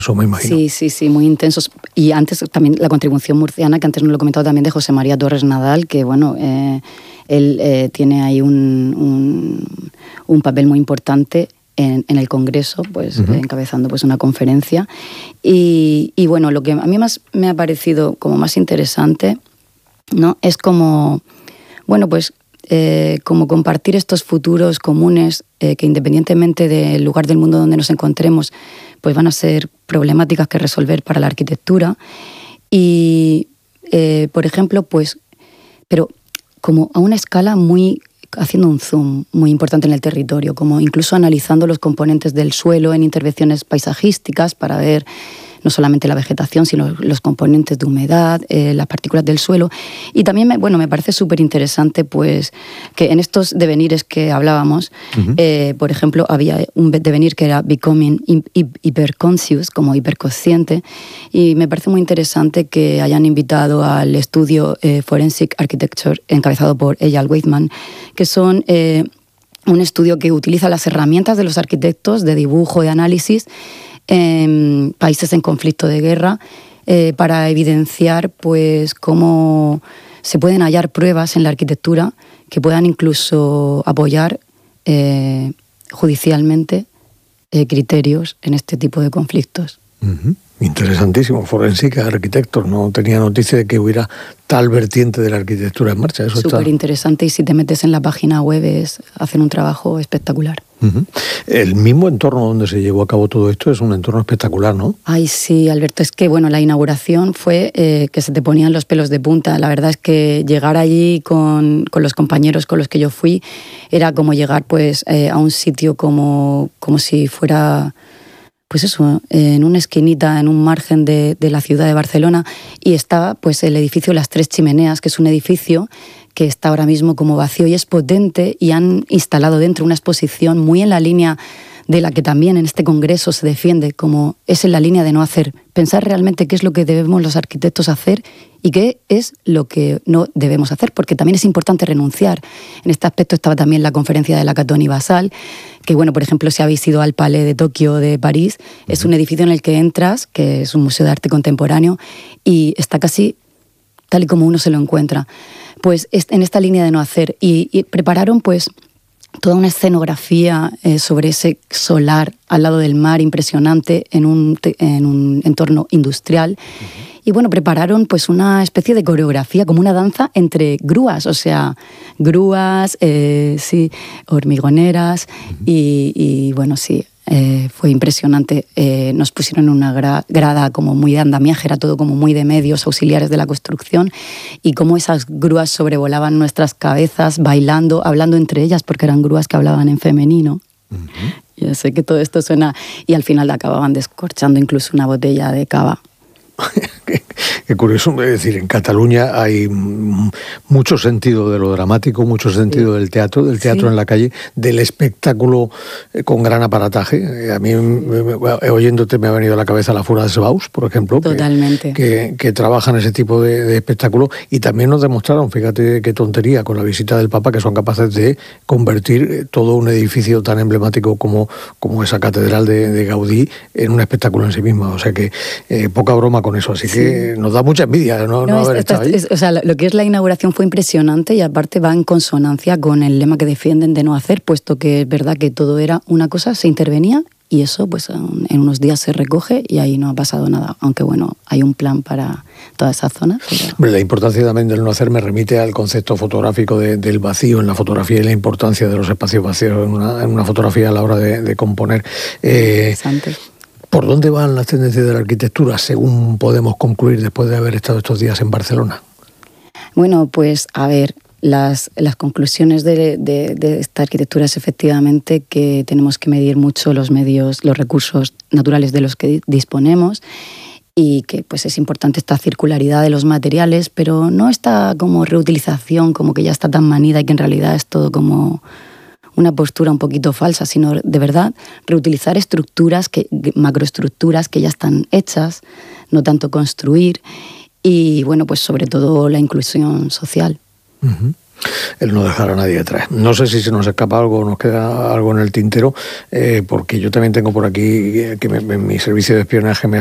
Eso me imagino. Sí, muy intensos. Y antes también la contribución murciana, que antes no lo he comentado también, de José María Torres Nadal, que bueno, él tiene ahí un papel muy importante en el Congreso, pues encabezando pues una conferencia. Y bueno, lo que a mí más me ha parecido como más interesante, ¿no?, es como, bueno, pues como compartir estos futuros comunes que independientemente del lugar del mundo donde nos encontremos, pues van a ser problemáticas que resolver para la arquitectura. Y, por ejemplo, pues, pero como a una escala muy, haciendo un zoom muy importante en el territorio, como incluso analizando los componentes del suelo en intervenciones paisajísticas para ver no solamente la vegetación, sino los componentes de humedad, las partículas del suelo. Y también me parece súper interesante pues, que en estos devenires que hablábamos, por ejemplo, había un devenir que era Becoming Hyperconscious, como hiperconsciente, y me parece muy interesante que hayan invitado al estudio Forensic Architecture, encabezado por Eyal Weizmann, que son un estudio que utiliza las herramientas de los arquitectos de dibujo, de análisis, en países en conflicto de guerra, para evidenciar pues, cómo se pueden hallar pruebas en la arquitectura que puedan incluso apoyar judicialmente criterios en este tipo de conflictos. Interesantísimo. Forensic Architecture, no tenía noticia de que hubiera tal vertiente de la arquitectura en marcha. Eso súper interesante, y si te metes en la página web hacen un trabajo espectacular. El mismo entorno donde se llevó a cabo todo esto es un entorno espectacular, ¿no? Ay, sí, Alberto, es que bueno, la inauguración fue que se te ponían los pelos de punta. La verdad es que llegar allí con los compañeros con los que yo fui era como llegar pues a un sitio como si fuera, pues eso, en una esquinita, en un margen de la ciudad de Barcelona, y estaba pues el edificio Las Tres Chimeneas, que es un edificio que está ahora mismo como vacío y es potente, y han instalado dentro una exposición muy en la línea de la que también en este congreso se defiende, como es en la línea de no hacer, pensar realmente qué es lo que debemos los arquitectos hacer y qué es lo que no debemos hacer, porque también es importante renunciar. En este aspecto estaba también la conferencia de Lacaton y Basal, que bueno, por ejemplo, si habéis ido al Palais de Tokio de París, es un edificio en el que entras, que es un museo de arte contemporáneo, y está casi tal y como uno se lo encuentra. Pues en esta línea de no hacer, y prepararon pues toda una escenografía sobre ese solar al lado del mar impresionante en un entorno industrial. Y bueno, prepararon pues una especie de coreografía, como una danza entre grúas, o sea, grúas, sí, hormigoneras, y bueno, sí, fue impresionante. Nos pusieron en una grada como muy de andamiaje, era todo como muy de medios auxiliares de la construcción, y cómo esas grúas sobrevolaban nuestras cabezas, bailando, hablando entre ellas, porque eran grúas que hablaban en femenino. Yo sé que todo esto suena, y al final acababan descorchando incluso una botella de cava. Qué curioso, es decir, en Cataluña hay mucho sentido de lo dramático, mucho sentido del teatro en la calle, del espectáculo con gran aparataje. A mí, oyéndote, me ha venido a la cabeza la Fura de Baus, por ejemplo, totalmente, que trabajan ese tipo de espectáculo, y también nos demostraron, fíjate qué tontería, con la visita del Papa, que son capaces de convertir todo un edificio tan emblemático como esa catedral de Gaudí en un espectáculo en sí misma. O sea que poca broma con eso, así que nos da mucha envidia no haber estado ahí. O sea, lo que es la inauguración fue impresionante, y aparte va en consonancia con el lema que defienden de no hacer, puesto que es verdad que todo era una cosa, se intervenía, y eso pues en unos días se recoge y ahí no ha pasado nada, aunque bueno, hay un plan para toda esa zona. Pero... La importancia también del no hacer me remite al concepto fotográfico del vacío en la fotografía, y la importancia de los espacios vacíos en una fotografía a la hora de componer. Interesante. ¿Por dónde van las tendencias de la arquitectura, según podemos concluir después de haber estado estos días en Barcelona? Bueno, pues a ver, las conclusiones de esta arquitectura es efectivamente que tenemos que medir mucho los medios, los recursos naturales de los que disponemos, y que pues es importante esta circularidad de los materiales, pero no esta como reutilización, como que ya está tan manida y que en realidad es todo como una postura un poquito falsa, sino de verdad reutilizar macroestructuras que ya están hechas, no tanto construir, y bueno, pues sobre todo la inclusión social. El no dejar a nadie detrás. No sé si se nos escapa algo o nos queda algo en el tintero, porque yo también tengo por aquí que mi servicio de espionaje me